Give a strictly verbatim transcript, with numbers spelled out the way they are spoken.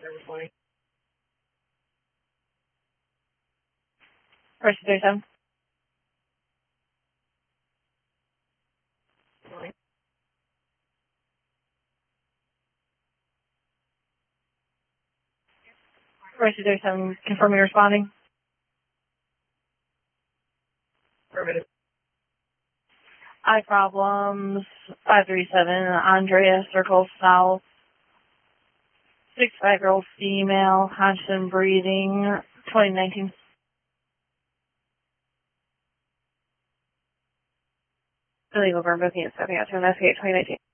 First thirty-seven. First thirty-seven, confirm you're responding. Affirmative. I problems, five three seven, Andrea Circle South, sixty-five-year-old female, Hodgson breathing, twenty nineteen. Illegal verb, okay, stepping out to investigate twenty nineteen.